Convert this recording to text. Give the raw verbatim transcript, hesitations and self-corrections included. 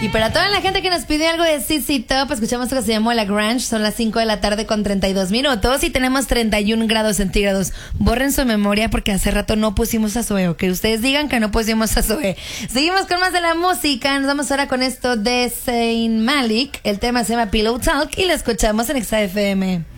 Y para toda la gente que nos pidió algo de Z Z Top, escuchamos lo que se llamó La Grange. Son las cinco de la tarde con treinta y dos minutos y tenemos treinta y un grados centígrados. Borren su memoria porque hace rato no pusimos a Zoe, o que ustedes digan que no pusimos a Zoe. Seguimos con más de la música. Nos vamos ahora con esto de Zayn Malik. El tema se llama Pillow Talk y lo escuchamos en Exa F M.